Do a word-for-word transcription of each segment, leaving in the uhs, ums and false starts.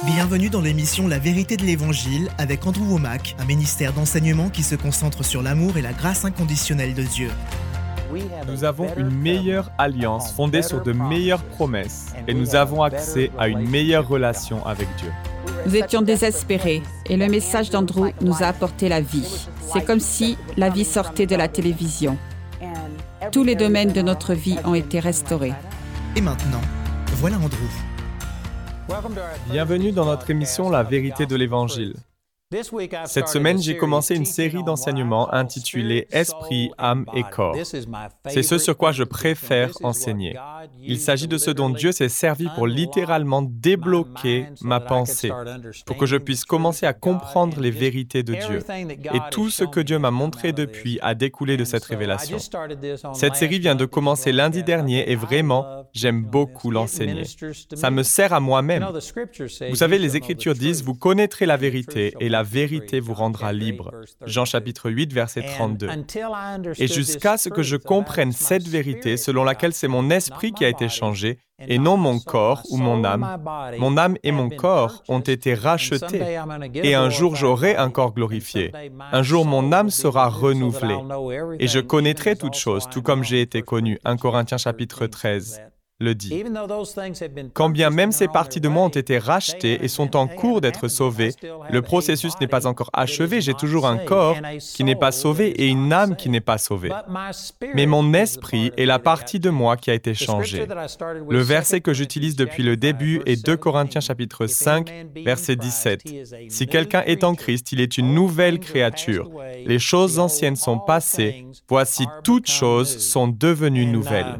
Bienvenue dans l'émission La vérité de l'Évangile avec Andrew Wommack, un ministère d'enseignement qui se concentre sur l'amour et la grâce inconditionnelle de Dieu. Nous avons une meilleure alliance fondée sur de meilleures promesses et nous avons accès à une meilleure relation avec Dieu. Nous étions désespérés et le message d'Andrew nous a apporté la vie. C'est comme si la vie sortait de la télévision. Tous les domaines de notre vie ont été restaurés. Et maintenant, voilà Andrew. Bienvenue dans notre émission La vérité de l'Évangile. Cette semaine, j'ai commencé une série d'enseignements intitulée Esprit, âme et corps. C'est ce sur quoi je préfère enseigner. Il s'agit de ce dont Dieu s'est servi pour littéralement débloquer ma pensée, pour que je puisse commencer à comprendre les vérités de Dieu. Et tout ce que Dieu m'a montré depuis a découlé de cette révélation. Cette série vient de commencer lundi dernier et vraiment, j'aime beaucoup l'enseigner. Ça me sert à moi-même. Vous savez, les Écritures disent « Vous connaîtrez la vérité et la La vérité vous rendra libre. » Jean chapitre huit, verset trente-deux. Et jusqu'à ce que je comprenne cette vérité selon laquelle c'est mon esprit qui a été changé et non mon corps ou mon âme, mon âme et mon corps ont été rachetés. Et un jour j'aurai un corps glorifié. Un jour mon âme sera renouvelée. Et je connaîtrai toutes choses, tout comme j'ai été connu. un Corinthiens chapitre treize le dit. Quand bien même ces parties de moi ont été rachetées et sont en cours d'être sauvées, le processus n'est pas encore achevé. J'ai toujours un corps qui n'est pas sauvé et une âme qui n'est pas sauvée. Mais mon esprit est la partie de moi qui a été changée. Le verset que j'utilise depuis le début est deux Corinthiens chapitre cinq, verset dix-sept. Si quelqu'un est en Christ, il est une nouvelle créature. Les choses anciennes sont passées. Voici, toutes choses sont devenues nouvelles.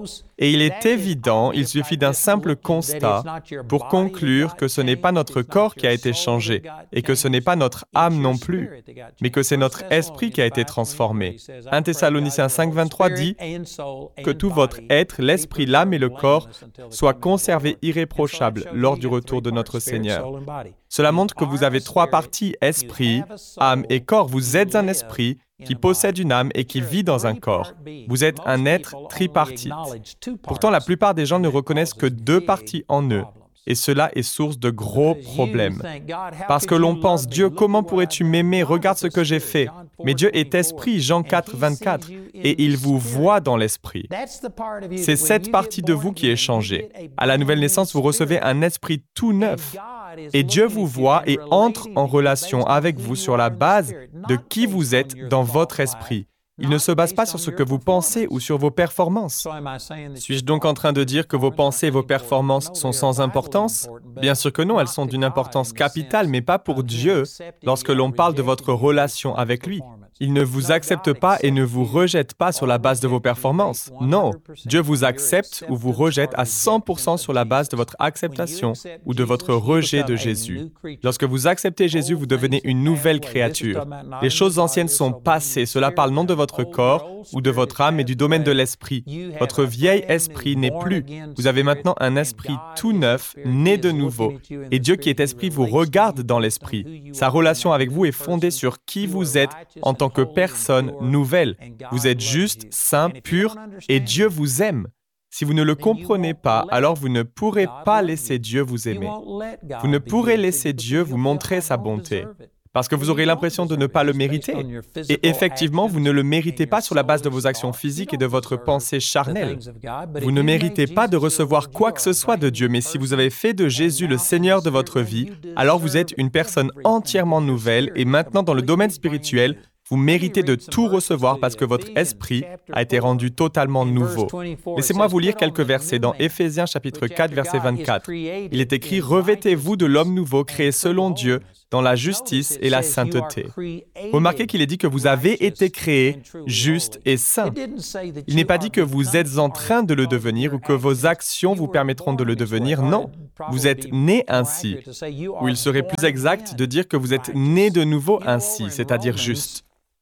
Et il est évident, il suffit d'un simple constat pour conclure que ce n'est pas notre corps qui a été changé et que ce n'est pas notre âme non plus, mais que c'est notre esprit qui a été transformé. un Thessaloniciens cinq, vingt-trois dit que tout votre être, l'esprit, l'âme et le corps soient conservés irréprochables lors du retour de notre Seigneur. Cela montre que vous avez trois parties, esprit, âme et corps. Vous êtes un esprit qui possède une âme et qui vit dans un corps. Vous êtes un être tripartite. Pourtant, la plupart des gens ne reconnaissent que deux parties en eux. Et cela est source de gros problèmes. Parce que l'on pense, Dieu, comment pourrais-tu m'aimer? Regarde ce que j'ai fait. Mais Dieu est esprit, Jean quatre, vingt-quatre, et il vous voit dans l'esprit. C'est cette partie de vous qui est changée. À la nouvelle naissance, vous recevez un esprit tout neuf. Et Dieu vous voit et entre en relation avec vous sur la base de qui vous êtes dans votre esprit. Il ne se base pas sur ce que vous pensez ou sur vos performances. Suis-je donc en train de dire que vos pensées et vos performances sont sans importance? Bien sûr que non, elles sont d'une importance capitale, mais pas pour Dieu lorsque l'on parle de votre relation avec lui. Il ne vous accepte pas et ne vous rejette pas sur la base de vos performances. Non, Dieu vous accepte ou vous rejette à cent pour cent sur la base de votre acceptation ou de votre rejet de Jésus. Lorsque vous acceptez Jésus, vous devenez une nouvelle créature. Les choses anciennes sont passées. Cela parle non de votre corps ou de votre âme, mais du domaine de l'esprit. Votre vieil esprit n'est plus. Vous avez maintenant un esprit tout neuf, né de nouveau. Et Dieu qui est esprit vous regarde dans l'esprit. Sa relation avec vous est fondée sur qui vous êtes en tant que personne nouvelle. Vous êtes juste, saint, pur, et Dieu vous aime. Si vous ne le comprenez pas, alors vous ne pourrez pas laisser Dieu vous aimer. Vous ne pourrez laisser Dieu vous montrer sa bonté. Parce que vous aurez l'impression de ne pas le mériter. Et effectivement, vous ne le méritez pas sur la base de vos actions physiques et de votre pensée charnelle. Vous ne méritez pas de recevoir quoi que ce soit de Dieu, mais si vous avez fait de Jésus le Seigneur de votre vie, alors vous êtes une personne entièrement nouvelle et maintenant dans le domaine spirituel, vous méritez de tout recevoir parce que votre esprit a été rendu totalement nouveau. Laissez-moi vous lire quelques versets dans Éphésiens chapitre quatre, verset vingt-quatre. Il est écrit « Revêtez-vous de l'homme nouveau créé selon Dieu dans la justice et la sainteté. » Remarquez qu'il est dit que vous avez été créés justes et saints. Il n'est pas dit que vous êtes en train de le devenir ou que vos actions vous permettront de le devenir. Non, vous êtes nés ainsi. Ou il serait plus exact de dire que vous êtes nés de nouveau ainsi, c'est-à-dire juste.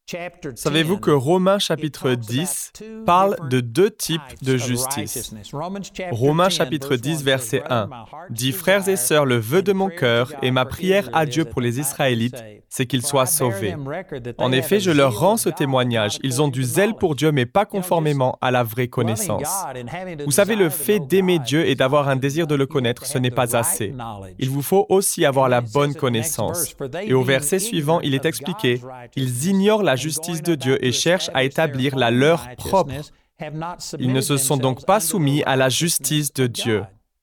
Savez-vous que Romains chapitre dix parle de deux types de justice? Romains chapitre dix, verset un dit « Frères et sœurs, le vœu de mon cœur et ma prière à Dieu pour les Israélites, c'est qu'ils soient sauvés. En effet, je leur rends ce témoignage. Ils ont du zèle pour Dieu, mais pas conformément à la vraie connaissance. » Vous savez, le fait d'aimer Dieu et d'avoir un désir de le connaître, ce n'est pas assez. Il vous faut aussi avoir la bonne connaissance. Et au verset suivant, il est expliqué « Ils ignorent la justice de Dieu et cherchent à établir la leur propre. Ils ne se sont donc pas soumis à la justice de Dieu. »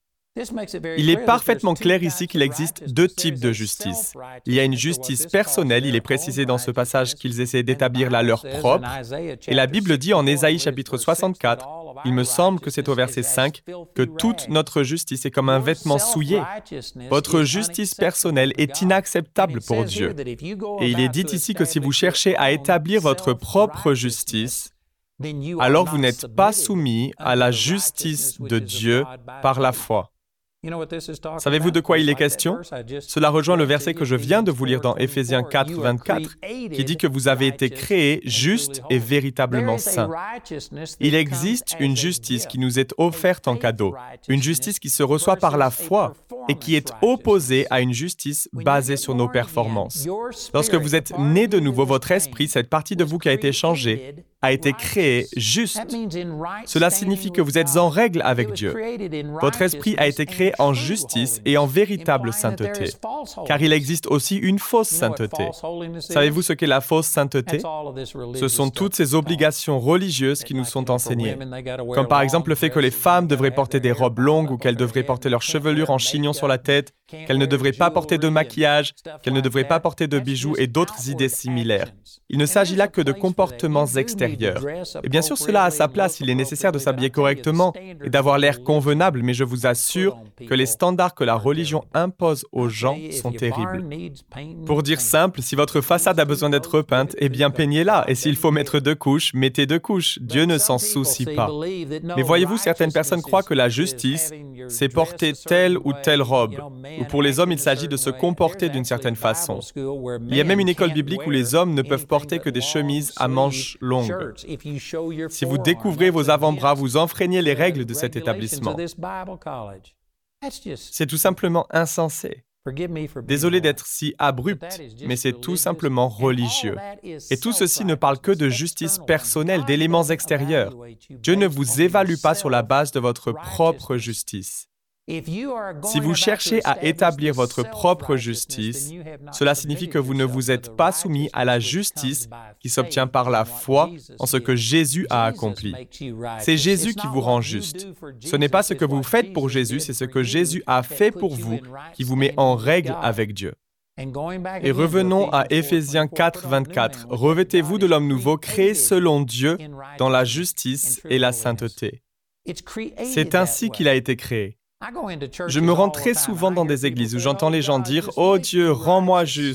Il est parfaitement clair ici qu'il existe deux types de justice. Il y a une justice personnelle, il est précisé dans ce passage qu'ils essaient d'établir la leur propre. Et la Bible dit en Ésaïe chapitre soixante-quatre, il me semble que c'est au verset cinq, que toute notre justice est comme un vêtement souillé. Votre justice personnelle est inacceptable pour Dieu. Et il est dit ici que si vous cherchez à établir votre propre justice, alors vous n'êtes pas soumis à la justice de Dieu par la foi. Savez-vous de quoi il est question? Cela rejoint le verset que je viens de vous lire dans Éphésiens quatre, vingt-quatre, qui dit que vous avez été créés justes et véritablement saints. Il existe une justice qui nous est offerte en cadeau, une justice qui se reçoit par la foi et qui est opposée à une justice basée sur nos performances. Lorsque vous êtes né de nouveau, votre esprit, cette partie de vous qui a été changée, a été créé juste. Cela signifie que vous êtes en règle avec Dieu. Votre esprit a été créé en justice et en véritable sainteté, car il existe aussi une fausse sainteté. Savez-vous ce qu'est la fausse sainteté? Ce sont toutes ces obligations religieuses qui nous sont enseignées, comme par exemple le fait que les femmes devraient porter des robes longues ou qu'elles devraient porter leur chevelure en chignon sur la tête, qu'elles ne devraient pas porter de maquillage, qu'elles ne devraient pas porter de bijoux et d'autres idées similaires. Il ne s'agit là que de comportements extérieurs. Et bien sûr, cela a sa place, il est nécessaire de s'habiller correctement et d'avoir l'air convenable, mais je vous assure que les standards que la religion impose aux gens sont terribles. Pour dire simple, si votre façade a besoin d'être repeinte, eh bien peignez-la, et s'il faut mettre deux couches, mettez deux couches. Dieu ne s'en soucie pas. Mais voyez-vous, certaines personnes croient que la justice, c'est porter telle ou telle robe, ou pour les hommes, il s'agit de se comporter d'une certaine façon. Il y a même une école biblique où les hommes ne peuvent porter que des chemises à manches longues. Si vous découvrez vos avant-bras, vous enfreignez les règles de cet établissement. C'est tout simplement insensé. Désolé d'être si abrupt, mais c'est tout simplement religieux. Et tout ceci ne parle que de justice personnelle, d'éléments extérieurs. Dieu ne vous évalue pas sur la base de votre propre justice. Si vous cherchez à établir votre propre justice, cela signifie que vous ne vous êtes pas soumis à la justice qui s'obtient par la foi en ce que Jésus a accompli. C'est Jésus qui vous rend juste. Ce n'est pas ce que vous faites pour Jésus, c'est ce que Jésus a fait pour vous qui vous met en règle avec Dieu. Et revenons à Éphésiens quatre, vingt-quatre. « Revêtez-vous de l'homme nouveau, créé selon Dieu dans la justice et la sainteté. » C'est ainsi qu'il a été créé. Je me rends très souvent dans des églises où j'entends les gens dire « Oh Dieu, rends-moi juste ».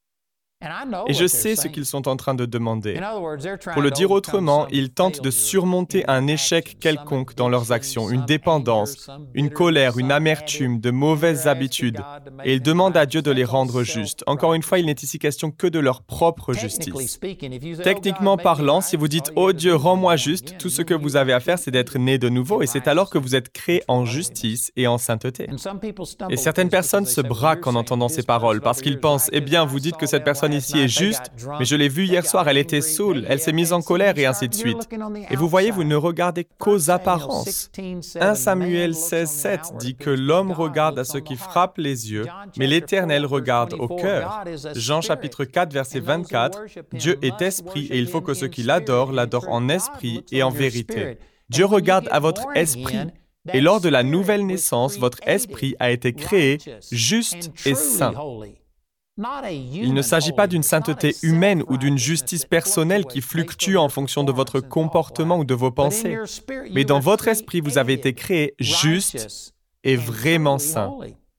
Et je sais ce qu'ils sont en train de demander. Pour le dire autrement, ils tentent de surmonter un échec quelconque dans leurs actions, une dépendance, une colère, une amertume, de mauvaises habitudes, et ils demandent à Dieu de les rendre justes. Encore une fois, il n'est ici question que de leur propre justice. Techniquement parlant, si vous dites « Oh Dieu, rends-moi juste », tout ce que vous avez à faire, c'est d'être né de nouveau, et c'est alors que vous êtes créé en justice et en sainteté. Et certaines personnes se braquent en entendant ces paroles, parce qu'ils pensent « Eh bien, vous dites que cette personne ici est juste, mais je l'ai vue hier soir, elle était saoule, elle s'est mise en colère et ainsi de suite. » Et vous voyez, vous ne regardez qu'aux apparences. premier Samuel seize, sept dit que l'homme regarde à ce qui frappe les yeux, mais l'Éternel regarde au cœur. Jean chapitre quatre, verset vingt-quatre, Dieu est esprit et il faut que ceux qui l'adorent l'adorent en esprit et en vérité. Dieu regarde à votre esprit. Et lors de la nouvelle naissance, votre esprit a été créé juste et saint. Il ne s'agit pas d'une sainteté humaine ou d'une justice personnelle qui fluctue en fonction de votre comportement ou de vos pensées. Mais dans votre esprit, vous avez été créé juste et vraiment saint.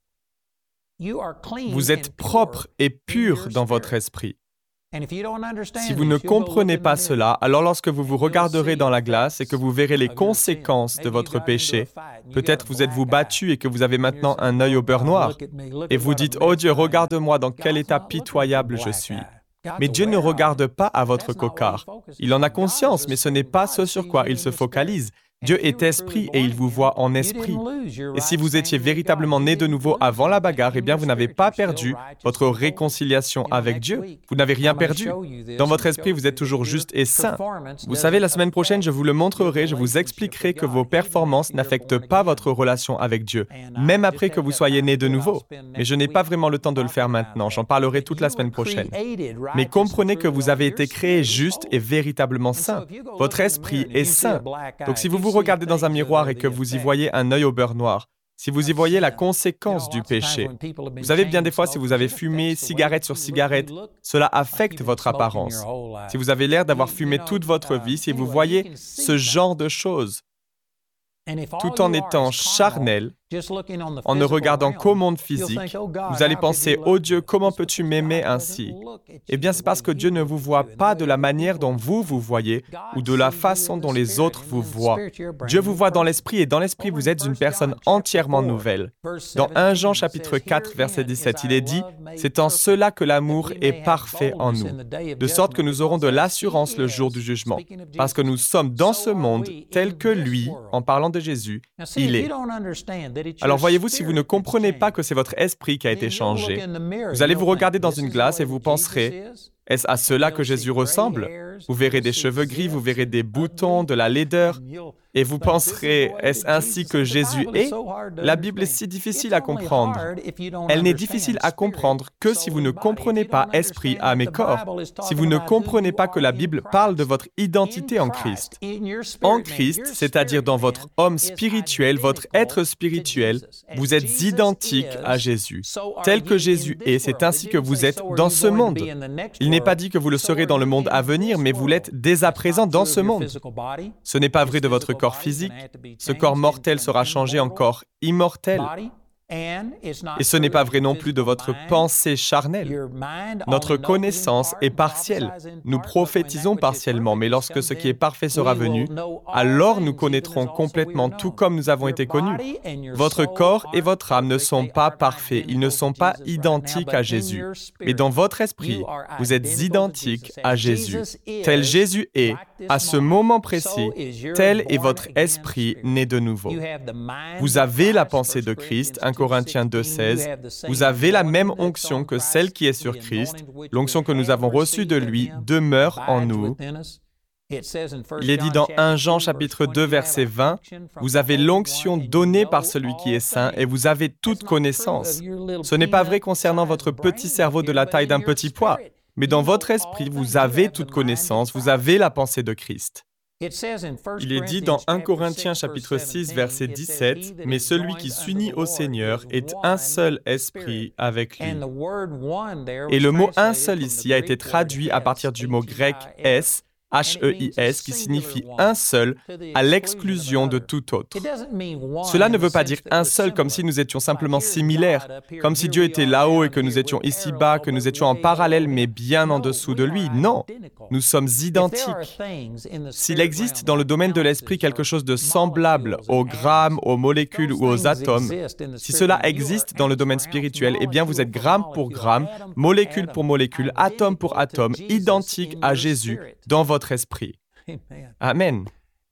Vous êtes propre et pur dans votre esprit. Si vous ne comprenez pas cela, alors lorsque vous vous regarderez dans la glace et que vous verrez les conséquences de votre péché, peut-être vous êtes-vous battu et que vous avez maintenant un œil au beurre noir, et vous dites « Oh Dieu, regarde-moi dans quel état pitoyable je suis ». Mais Dieu ne regarde pas à votre cocard. Il en a conscience, mais ce n'est pas ce sur quoi il se focalise. Dieu est esprit et il vous voit en esprit. Et si vous étiez véritablement né de nouveau avant la bagarre, eh bien vous n'avez pas perdu votre réconciliation avec Dieu. Vous n'avez rien perdu. Dans votre esprit, vous êtes toujours juste et saint. Vous savez, la semaine prochaine, je vous le montrerai, je vous expliquerai que vos performances n'affectent pas votre relation avec Dieu, même après que vous soyez né de nouveau. Mais je n'ai pas vraiment le temps de le faire maintenant, j'en parlerai toute la semaine prochaine. Mais comprenez que vous avez été créé juste et véritablement saint. Votre esprit est saint. Donc si vous vous regardez dans un miroir et que vous y voyez un œil au beurre noir, si vous y voyez la conséquence du péché, vous savez bien des fois si vous avez fumé cigarette sur cigarette, cela affecte votre apparence. Si vous avez l'air d'avoir fumé toute votre vie, si vous voyez ce genre de choses, tout en étant charnel, en ne regardant qu'au monde physique, vous allez penser « Oh Dieu, comment peux-tu m'aimer ainsi ?» Eh bien, c'est parce que Dieu ne vous voit pas de la manière dont vous vous voyez ou de la façon dont les autres vous voient. Dieu vous voit dans l'esprit et dans l'esprit, vous êtes une personne entièrement nouvelle. Dans premier Jean chapitre quatre, verset dix-sept, il est dit « C'est en cela que l'amour est parfait en nous, de sorte que nous aurons de l'assurance le jour du jugement, parce que nous sommes dans ce monde tel que lui, en parlant de Jésus, il est. » Alors voyez-vous, si vous ne comprenez pas que c'est votre esprit qui a été changé, vous allez vous regarder dans une glace et vous penserez, est-ce à cela que Jésus ressemble? Vous verrez des cheveux gris, vous verrez des boutons, de la laideur, et vous penserez, est-ce ainsi que Jésus est? La Bible est si difficile à comprendre. Elle n'est difficile à comprendre que si vous ne comprenez pas esprit, âme et corps, si vous ne comprenez pas que la Bible parle de votre identité en Christ. En Christ, c'est-à-dire dans votre homme spirituel, votre être spirituel, vous êtes identique à Jésus. Tel que Jésus est, c'est ainsi que vous êtes dans ce monde. Il n'est pas dit que vous le serez dans le monde à venir, mais vous l'êtes dès à présent dans ce monde. Ce n'est pas vrai de votre corps physique. Ce corps mortel sera changé en corps immortel. Et ce n'est pas vrai non plus de votre pensée charnelle. Notre connaissance est partielle. Nous prophétisons partiellement, mais lorsque ce qui est parfait sera venu, alors nous connaîtrons complètement tout comme nous avons été connus. Votre corps et votre âme ne sont pas parfaits, ils ne sont pas identiques à Jésus. Mais dans votre esprit, vous êtes identiques à Jésus. Tel Jésus est, à ce moment précis, tel est votre esprit né de nouveau. Vous avez la pensée de Christ, un Corinthiens deux, seize, vous avez la même onction que celle qui est sur Christ, l'onction que nous avons reçue de lui demeure en nous. Il est dit dans premier Jean chapitre deux, verset vingt, vous avez l'onction donnée par celui qui est saint et vous avez toute connaissance. Ce n'est pas vrai concernant votre petit cerveau de la taille d'un petit pois, mais dans votre esprit, vous avez toute connaissance, vous avez la pensée de Christ. Il est dit dans premier Corinthiens chapitre six, verset dix-sept, « Mais celui qui s'unit au Seigneur est un seul esprit avec lui. » Et le mot « un seul » ici a été traduit à partir du mot grec « es », H E I S, qui signifie « un seul » à l'exclusion de tout autre. Cela ne veut pas dire « un seul » comme si nous étions simplement similaires, comme si Dieu était là-haut et que nous étions ici-bas, que nous étions en parallèle mais bien en dessous de lui. Non, nous sommes identiques. S'il existe dans le domaine de l'esprit quelque chose de semblable aux grammes, aux molécules ou aux atomes, si cela existe dans le domaine spirituel, eh bien vous êtes gramme pour gramme, molécule pour molécule, atome pour atome, identique à Jésus dans votre esprit. Amen.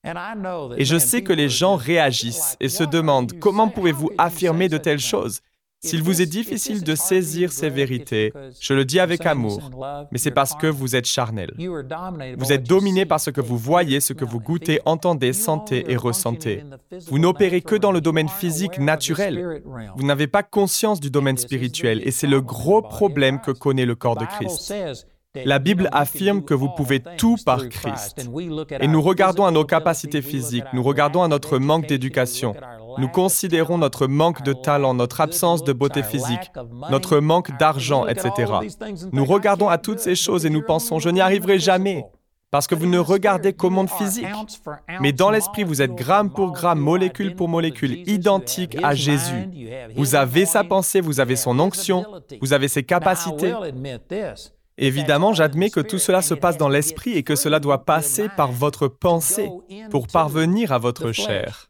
Et je sais que les gens réagissent et se demandent comment pouvez-vous affirmer de telles choses? S'il vous est difficile de saisir ces vérités, je le dis avec amour, mais c'est parce que vous êtes charnel. Vous êtes dominé par ce que vous voyez, ce que vous goûtez, entendez, sentez et ressentez. Vous n'opérez que dans le domaine physique naturel. Vous n'avez pas conscience du domaine spirituel et c'est le gros problème que connaît le corps de Christ. La Bible affirme que vous pouvez tout par Christ. Et nous regardons à nos capacités physiques, nous regardons à notre manque d'éducation, nous considérons notre manque de talent, notre absence de beauté physique, notre manque d'argent, et cetera. Nous regardons à toutes ces choses et nous pensons « je n'y arriverai jamais ». Parce que vous ne regardez qu'au monde physique. Mais dans l'esprit, vous êtes gramme pour gramme, molécule pour molécule, identique à Jésus. Vous avez sa pensée, vous avez son onction, vous avez ses capacités. Évidemment, j'admets que tout cela se passe dans l'esprit et que cela doit passer par votre pensée pour parvenir à votre chair.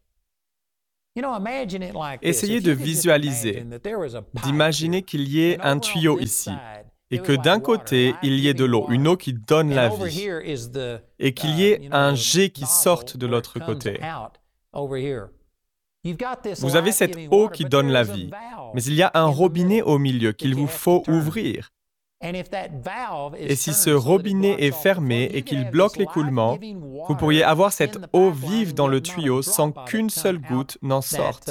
Essayez de visualiser, d'imaginer qu'il y ait un tuyau ici et que d'un côté, il y ait de l'eau, une eau qui donne la vie, et qu'il y ait un jet qui sorte de l'autre côté. Vous avez cette eau qui donne la vie, mais il y a un robinet au milieu qu'il vous faut ouvrir. Et si ce robinet est fermé et qu'il bloque l'écoulement, vous pourriez avoir cette eau vive dans le tuyau sans qu'une seule goutte n'en sorte.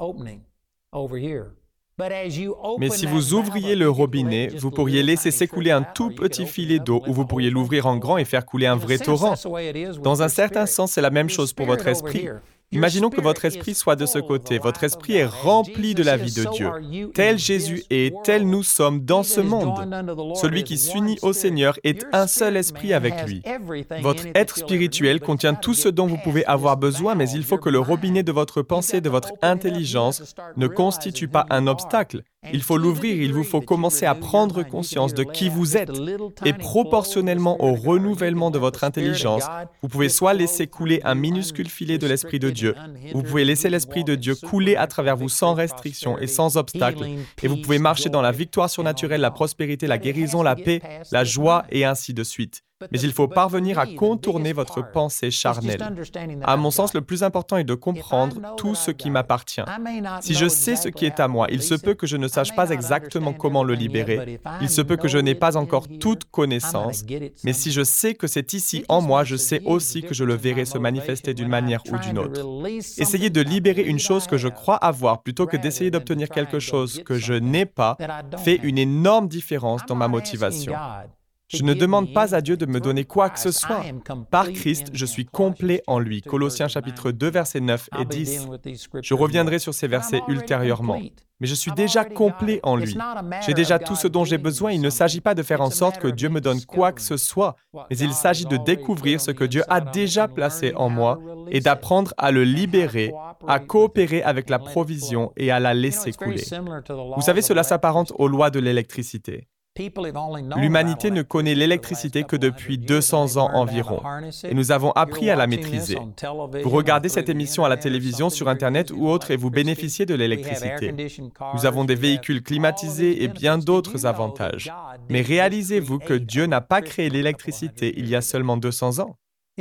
Mais si vous ouvriez le robinet, vous pourriez laisser s'écouler un tout petit filet d'eau ou vous pourriez l'ouvrir en grand et faire couler un vrai torrent. Dans un certain sens, c'est la même chose pour votre esprit. Imaginons que votre esprit soit de ce côté. Votre esprit est rempli de la vie de Dieu. Tel Jésus est, tel nous sommes dans ce monde. Celui qui s'unit au Seigneur est un seul esprit avec lui. Votre être spirituel contient tout ce dont vous pouvez avoir besoin, mais il faut que le robinet de votre pensée, de votre intelligence, ne constitue pas un obstacle. Il faut l'ouvrir, il vous faut commencer à prendre conscience de qui vous êtes. Et proportionnellement au renouvellement de votre intelligence, vous pouvez soit laisser couler un minuscule filet de l'Esprit de Dieu, ou vous pouvez laisser l'Esprit de Dieu couler à travers vous sans restriction et sans obstacle, et vous pouvez marcher dans la victoire surnaturelle, la prospérité, la guérison, la paix, la joie, et ainsi de suite. Mais il faut parvenir à contourner votre pensée charnelle. À mon sens, le plus important est de comprendre tout ce qui m'appartient. Si je sais ce qui est à moi, il se peut que je ne sache pas exactement comment le libérer. Il se peut que je n'ai pas encore toute connaissance. Mais si je sais que c'est ici en moi, je sais aussi que je le verrai se manifester d'une manière ou d'une autre. Essayez de libérer une chose que je crois avoir plutôt que d'essayer d'obtenir quelque chose que je n'ai pas fait une énorme différence dans ma motivation. Je ne demande pas à Dieu de me donner quoi que ce soit. Par Christ, je suis complet en lui. Colossiens chapitre deux, versets neuf et dix. Je reviendrai sur ces versets ultérieurement. Mais je suis déjà complet en lui. J'ai déjà tout ce dont j'ai besoin. Il ne s'agit pas de faire en sorte que Dieu me donne quoi que ce soit, mais il s'agit de découvrir ce que Dieu a déjà placé en moi et d'apprendre à le libérer, à coopérer avec la provision et à la laisser couler. Vous savez, cela s'apparente aux lois de l'électricité. L'humanité ne connaît l'électricité que depuis deux cents ans environ, et nous avons appris à la maîtriser. Vous regardez cette émission à la télévision, sur Internet ou autre, et vous bénéficiez de l'électricité. Nous avons des véhicules climatisés et bien d'autres avantages. Mais réalisez-vous que Dieu n'a pas créé l'électricité il y a seulement deux cents ans.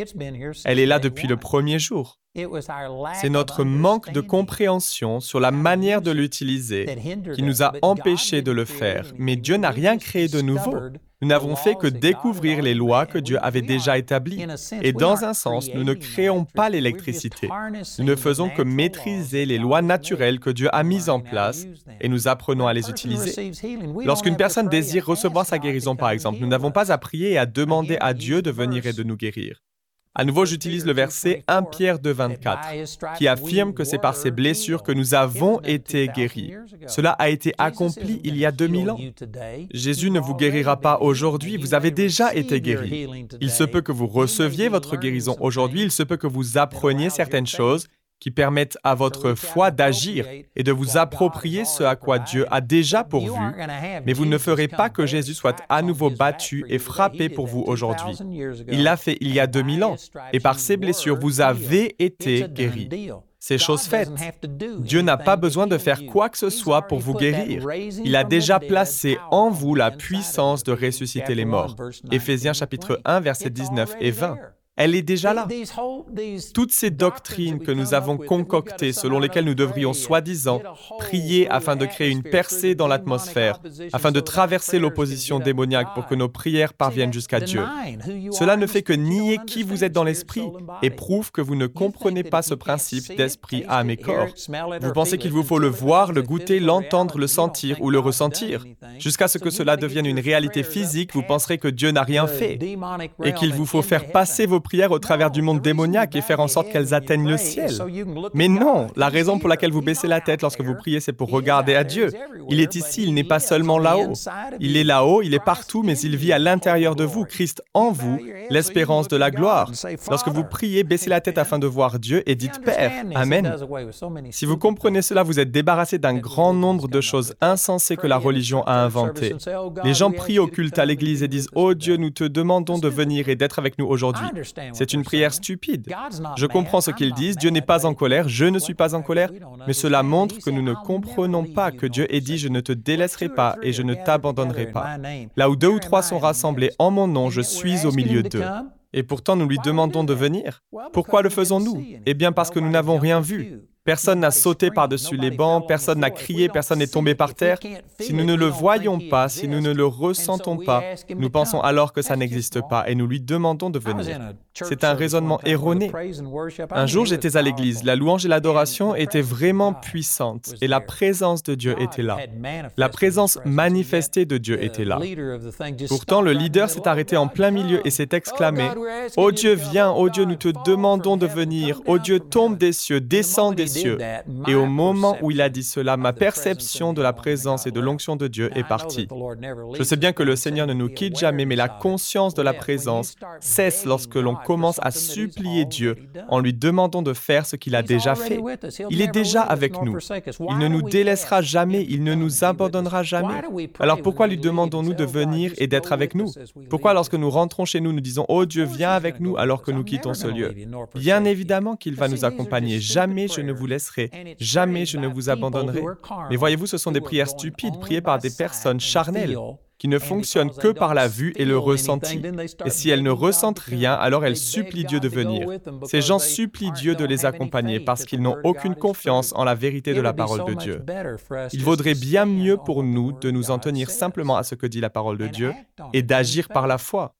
Elle est là depuis le premier jour. C'est notre manque de compréhension sur la manière de l'utiliser qui nous a empêchés de le faire. Mais Dieu n'a rien créé de nouveau. Nous n'avons fait que découvrir les lois que Dieu avait déjà établies. Et dans un sens, nous ne créons pas l'électricité. Nous ne faisons que maîtriser les lois naturelles que Dieu a mises en place et nous apprenons à les utiliser. Lorsqu'une personne désire recevoir sa guérison, par exemple, nous n'avons pas à prier et à demander à Dieu de venir et de nous guérir. À nouveau, j'utilise le verset un Pierre deux, vingt-quatre, qui affirme que c'est par ces blessures que nous avons été guéris. Cela a été accompli il y a deux mille ans. Jésus ne vous guérira pas aujourd'hui, vous avez déjà été guéris. Il se peut que vous receviez votre guérison aujourd'hui, il se peut que vous appreniez certaines choses qui permettent à votre foi d'agir et de vous approprier ce à quoi Dieu a déjà pourvu, mais vous ne ferez pas que Jésus soit à nouveau battu et frappé pour vous aujourd'hui. Il l'a fait il y a deux mille ans, et par ses blessures, vous avez été guéris. C'est chose faite. Dieu n'a pas besoin de faire quoi que ce soit pour vous guérir. Il a déjà placé en vous la puissance de ressusciter les morts. Éphésiens chapitre un, versets dix-neuf et vingt. Elle est déjà là. Toutes ces doctrines que nous avons concoctées, selon lesquelles nous devrions soi-disant prier afin de créer une percée dans l'atmosphère, afin de traverser l'opposition démoniaque pour que nos prières parviennent jusqu'à Dieu. Cela ne fait que nier qui vous êtes dans l'esprit et prouve que vous ne comprenez pas ce principe d'esprit, âme et corps. Vous pensez qu'il vous faut le voir, le goûter, l'entendre, le sentir ou le ressentir. Jusqu'à ce que cela devienne une réalité physique, vous penserez que Dieu n'a rien fait et qu'il vous faut faire passer vos prières au travers du monde démoniaque et faire en sorte qu'elles atteignent le ciel. Mais non, la raison pour laquelle vous baissez la tête lorsque vous priez, c'est pour regarder à Dieu. Il est ici, il n'est pas seulement là-haut. Il est là-haut, il est partout, mais il vit à l'intérieur de vous, Christ en vous, l'espérance de la gloire. Lorsque vous priez, baissez la tête afin de voir Dieu et dites « Père ». Amen. Si vous comprenez cela, vous êtes débarrassé d'un grand nombre de choses insensées que la religion a inventées. Les gens prient au culte à l'église et disent « Oh Dieu, nous te demandons de venir et d'être avec nous aujourd'hui ». C'est une prière stupide. Je comprends ce qu'ils disent, Dieu n'est pas en colère, je ne suis pas en colère, mais cela montre que nous ne comprenons pas que Dieu ait dit « Je ne te délaisserai pas et je ne t'abandonnerai pas ». Là où deux ou trois sont rassemblés en mon nom, je suis au milieu d'eux. Et pourtant, nous lui demandons de venir. Pourquoi le faisons-nous? Eh bien, parce que nous n'avons rien vu. Personne n'a sauté par-dessus les bancs, personne n'a crié, personne n'est tombé par terre. Si nous ne le voyons pas, si nous ne le ressentons pas, nous pensons alors que ça n'existe pas et nous lui demandons de venir. C'est un raisonnement erroné. Un jour, j'étais à l'église. La louange et l'adoration étaient vraiment puissantes et la présence de Dieu était là. La présence manifestée de Dieu était là. Pourtant, le leader s'est arrêté en plein milieu et s'est exclamé « Ô Dieu, viens, ô Dieu, nous te demandons de venir. Ô Dieu, tombe des cieux, descends des cieux. » Et au moment où il a dit cela, ma perception de la présence et de l'onction de Dieu est partie. Je sais bien que le Seigneur ne nous quitte jamais, mais la conscience de la présence cesse lorsque l'on commence à supplier Dieu en lui demandant de faire ce qu'il a déjà fait. Il est déjà avec nous. Il ne nous délaissera jamais, il ne nous abandonnera jamais. Alors pourquoi lui demandons-nous de venir et d'être avec nous? Pourquoi lorsque nous rentrons chez nous, nous disons « Oh Dieu, viens avec nous » alors que nous quittons ce lieu? Bien évidemment qu'il va nous accompagner. Jamais je ne vous laisserai, jamais je ne vous abandonnerai. Mais voyez-vous, ce sont des prières stupides priées par des personnes charnelles qui ne fonctionnent que par la vue et le ressenti. Et si elles ne ressentent rien, alors elles supplient Dieu de venir. Ces gens supplient Dieu de les accompagner parce qu'ils n'ont aucune confiance en la vérité de la parole de Dieu. Il vaudrait bien mieux pour nous de nous en tenir simplement à ce que dit la parole de Dieu et d'agir par la foi.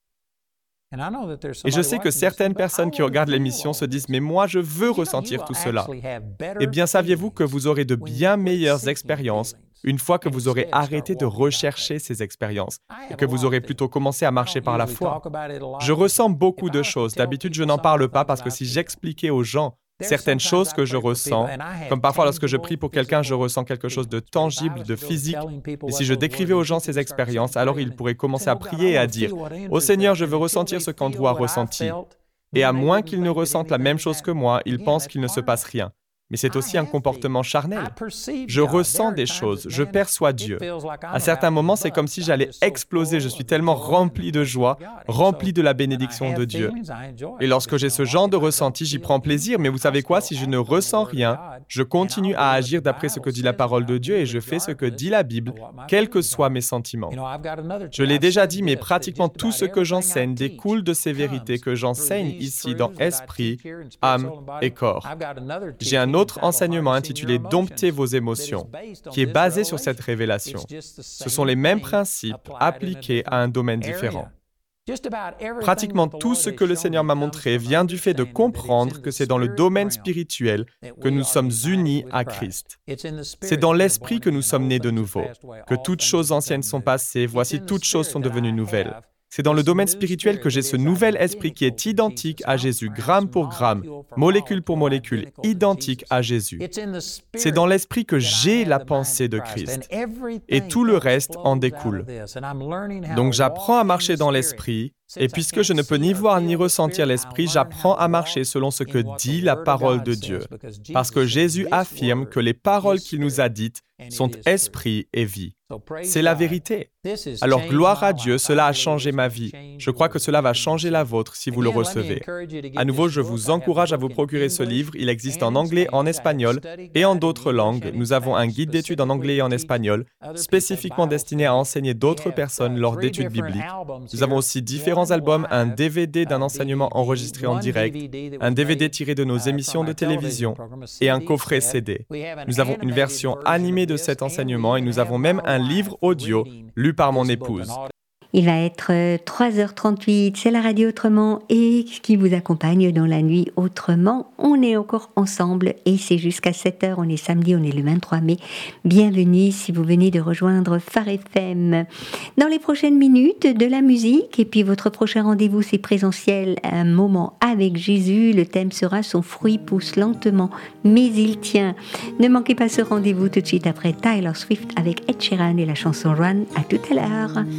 Et je sais que certaines personnes qui regardent l'émission se disent « Mais moi, je veux ressentir tout cela. » Eh bien, saviez-vous que vous aurez de bien meilleures expériences une fois que vous aurez arrêté de rechercher ces expériences et que vous aurez plutôt commencé à marcher par la foi? Je ressens beaucoup de choses. D'habitude, je n'en parle pas parce que si j'expliquais aux gens certaines choses que je ressens, comme parfois lorsque je prie pour quelqu'un, je ressens quelque chose de tangible, de physique. Et si je décrivais aux gens ces expériences, alors ils pourraient commencer à prier et à dire « Ô Seigneur, je veux ressentir ce qu'Andrew a ressenti. » Et à moins qu'ils ne ressentent la même chose que moi, ils pensent qu'il ne se passe rien. Mais c'est aussi un comportement charnel. Je ressens des choses, je perçois Dieu. À certains moments, c'est comme si j'allais exploser. Je suis tellement rempli de joie, rempli de la bénédiction de Dieu. Et lorsque j'ai ce genre de ressenti, j'y prends plaisir. Mais vous savez quoi? Si je ne ressens rien, je continue à agir d'après ce que dit la parole de Dieu et je fais ce que dit la Bible, quels que soient mes sentiments. Je l'ai déjà dit, mais pratiquement tout ce que j'enseigne découle de ces vérités que j'enseigne ici dans esprit, âme et corps. J'ai un autre Autre enseignement intitulé « Domptez vos émotions » qui est basé sur cette révélation. Ce sont les mêmes principes appliqués à un domaine différent. Pratiquement tout ce que le Seigneur m'a montré vient du fait de comprendre que c'est dans le domaine spirituel que nous sommes unis à Christ. C'est dans l'esprit que nous sommes nés de nouveau, que toutes choses anciennes sont passées, voici toutes choses sont devenues nouvelles. C'est dans le domaine spirituel que j'ai ce nouvel esprit qui est identique à Jésus, gramme pour gramme, molécule pour molécule, identique à Jésus. C'est dans l'esprit que j'ai la pensée de Christ. Et tout le reste en découle. Donc j'apprends à marcher dans l'esprit, et puisque je ne peux ni voir ni ressentir l'esprit, j'apprends à marcher selon ce que dit la parole de Dieu. Parce que Jésus affirme que les paroles qu'il nous a dites sont esprit et vie. C'est la vérité. Alors gloire à Dieu, cela a changé ma vie. Je crois que cela va changer la vôtre si vous le recevez. À nouveau, je vous encourage à vous procurer ce livre. Il existe en anglais, en espagnol et en d'autres langues. Nous avons un guide d'études en anglais et en espagnol, spécifiquement destiné à enseigner d'autres personnes lors d'études bibliques. Nous avons aussi différents albums, un D V D d'un enseignement enregistré en direct, un D V D tiré de nos émissions de télévision et un coffret C D. Nous avons une version animée de cet enseignement et nous avons même un livre audio lu par mon épouse. Il va être trois heures trente-huit, c'est la radio Autrement et qui vous accompagne dans la nuit Autrement. On est encore ensemble et c'est jusqu'à sept heures, on est samedi, on est le vingt-trois mai. Bienvenue si vous venez de rejoindre Phare F M. Dans les prochaines minutes, de la musique et puis votre prochain rendez-vous c'est présentiel, un moment avec Jésus. Le thème sera « Son fruit pousse lentement, mais il tient ». Ne manquez pas ce rendez-vous tout de suite après Taylor Swift avec Ed Sheeran et la chanson Run. À tout à l'heure.